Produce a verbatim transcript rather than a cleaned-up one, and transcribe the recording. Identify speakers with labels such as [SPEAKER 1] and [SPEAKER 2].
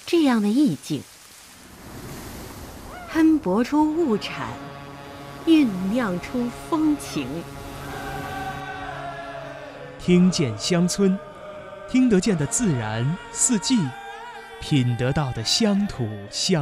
[SPEAKER 1] 这样的意境，喷薄出物产，酝酿出风情。
[SPEAKER 2] 听见乡村，听得见的自然四季，品得到的乡土乡